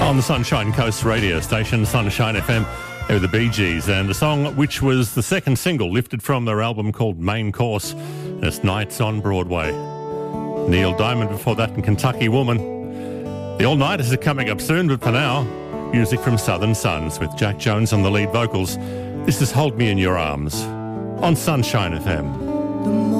on the Sunshine Coast radio station, Sunshine FM, there were the Bee Gees, and the song which was the second single lifted from their album called Main Course, and it's Nights on Broadway. Neil Diamond before that and Kentucky Woman. The All-Nighters are coming up soon, but for now, music from Southern Sons with Jack Jones on the lead vocals. This is Hold Me in Your Arms on Sunshine FM.